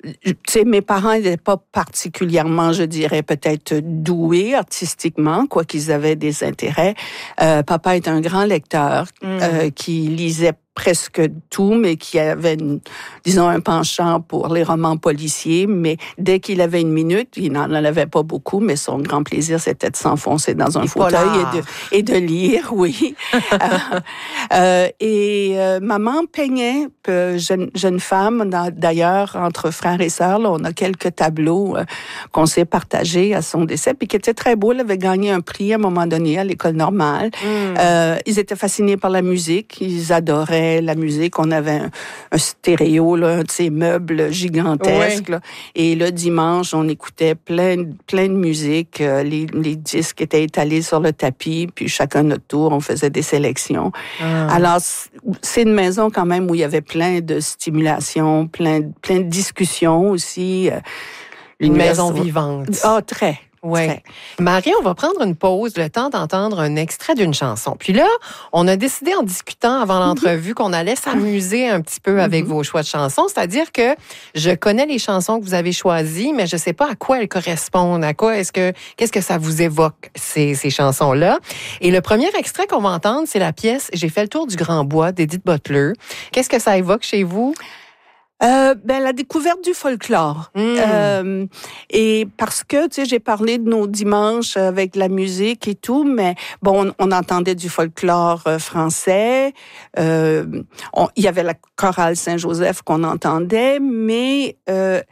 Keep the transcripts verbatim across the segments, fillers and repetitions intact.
tu sais, mes parents n'étaient pas particulièrement, je dirais, peut-être doués artistiquement, quoi qu'ils avaient des intérêts. Euh, papa est un grand lecteur mmh. euh, qui lisait presque tout, mais qui avait, une, disons, un penchant pour les romans policiers. Mais dès qu'il avait une minute, il n'en avait pas beaucoup, mais son grand plaisir, c'était de s'enfoncer dans un les fauteuil et de, et de lire, oui. euh, euh, et euh, maman peignait, euh, jeune, jeune femme, d'ailleurs, entre frères et sœurs, là, on a quelques tableaux euh, qu'on s'est partagés à son décès, puis qui étaient très beaux. Elle avait gagné un prix à un moment donné à l'école normale. Mm. Euh, ils étaient fascinés par la musique, ils adoraient la musique. On avait un, un stéréo, là, un de ces meubles gigantesques. Oui. Là, et le dimanche, on écoutait plein, plein de musique. Euh, les, les disques étaient étalés sur le tapis, puis chacun notre tour, on faisait des sélections. Ah. Alors, c'est une maison quand même où il y avait plein de stimulation, plein, plein de discussions aussi. Euh, une maison vivante. Ah, oh, très. Oui. Marie, on va prendre une pause, le temps d'entendre un extrait d'une chanson. Puis là, on a décidé en discutant avant l'entrevue qu'on allait s'amuser un petit peu avec mm-hmm. vos choix de chansons. C'est-à-dire que je connais les chansons que vous avez choisies, mais je ne sais pas à quoi elles correspondent. À quoi est-ce que, qu'est-ce que ça vous évoque, ces, ces chansons-là? Et le premier extrait qu'on va entendre, c'est la pièce « J'ai fait le tour du Grand Bois » d'Edith Butler. Qu'est-ce que ça évoque chez vous? Euh, ben la découverte du folklore. Mmh. Euh, et parce que, tu sais, j'ai parlé de nos dimanches avec la musique et tout, mais bon, on, on entendait du folklore euh, français. Euh, on, il y avait la chorale Saint-Joseph qu'on entendait, mais euh,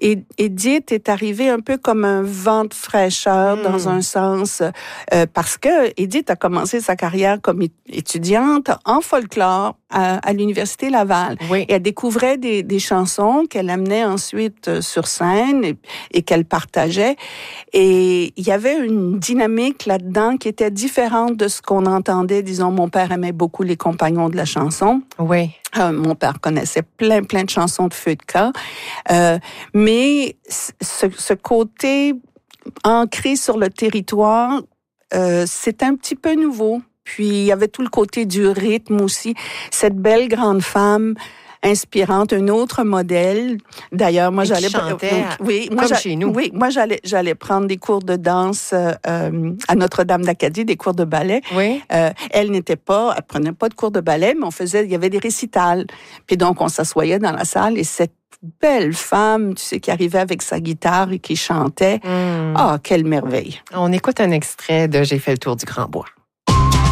Edith est arrivée un peu comme un vent de fraîcheur mmh. dans un sens, euh, parce que Edith a commencé sa carrière comme étudiante en folklore à, à l'Université Laval. Oui. Et elle découvrait des, des chansons qu'elle amenait ensuite sur scène et, et qu'elle partageait. Et il y avait une dynamique là-dedans qui était différente de ce qu'on entendait. Disons, mon père aimait beaucoup les compagnons de la chanson. Oui. Euh, mon père connaissait plein, plein de chansons de feu de camp. Euh, mais ce, ce côté ancré sur le territoire, euh, c'est un petit peu nouveau. Puis, il y avait tout le côté du rythme aussi. Cette belle grande femme inspirante, un autre modèle. D'ailleurs, moi, et j'allais... chantait à, oui, comme moi, chez nous. Oui, moi, j'allais, j'allais prendre des cours de danse euh, à Notre-Dame d'Acadie, des cours de ballet. Oui. Euh, elle n'était pas... Elle prenait pas de cours de ballet, mais on faisait... Il y avait des récitals. Puis donc, on s'assoyait dans la salle et cette belle femme, tu sais, qui arrivait avec sa guitare et qui chantait. Ah, mmh. Oh, quelle merveille! On écoute un extrait de « J'ai fait le tour du Grand Bois ».